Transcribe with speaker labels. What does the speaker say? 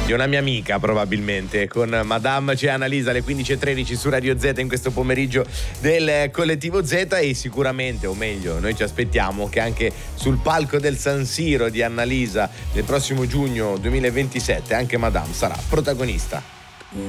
Speaker 1: di una mia amica probabilmente. Con Madame c'è Annalisa alle 15.13 su Radio Z in questo pomeriggio del Collettivo Z, e sicuramente, o meglio, noi ci aspettiamo che anche sul palco del San Siro di Annalisa nel prossimo giugno 2027 anche Madame sarà protagonista.